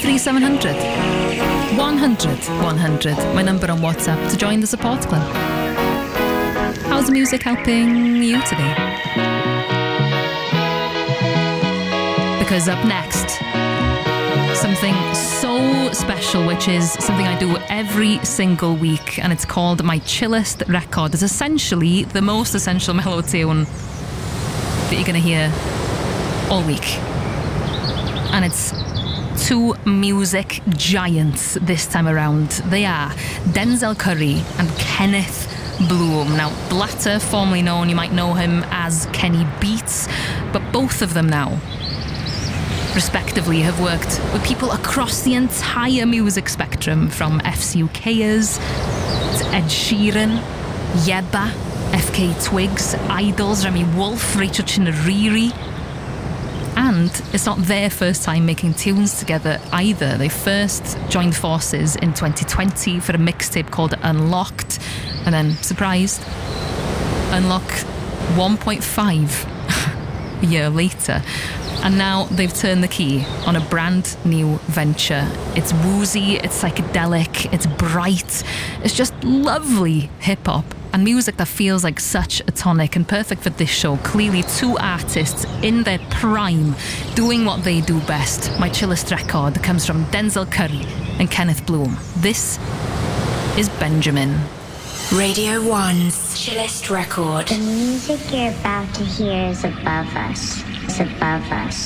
03700 100 100, my number on WhatsApp to join the support club. How's the music helping you today? Because up next, something so special, which is something I do every single week, and it's called my chillest record. It's essentially the most essential mellow tune that you're going to hear all week. And it's two music giants this time around. They are Denzel Curry and Kenneth Bloom. Now, Blatter, formerly known, you might know him as Kenny Beats, but both of them now, respectively, have worked with people across the entire music spectrum, from FCUKers to Ed Sheeran, Yebba, FK Twigs, Idols, Remy Wolf, Rachel Chinariri. And it's not their first time making tunes together either. They first joined forces in 2020 for a mixtape called Unlocked, and then, surprised, Unlock 1.5 a year later. And now they've turned the key on a brand new venture. It's woozy, it's psychedelic, it's bright, it's just lovely hip-hop and music that feels like such a tonic and perfect for this show. Clearly two artists in their prime doing what they do best. My chillest record comes from Denzel Curry and Kenneth Bloom. This is Benjamin. Radio 1's chillest record. The music you're about to hear is above us. It's above us.